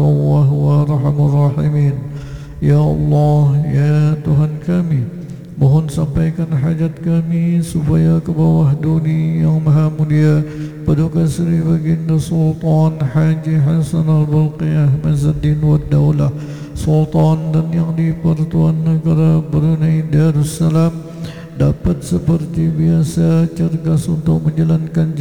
Allah wa arhamur rahimin. Ya Allah, ya Tuhan kami, mohon sampaikan hajat kami supaya ke bawah duni yang maha mulia Paduka Seri Baginda Sultan Haji Hasan Al-Balqiyah Mazzuddin Wad Daulah Sultan dan yang di-Pertuan Negara Brunei Darussalam dapat seperti biasa cergas untuk menjalankan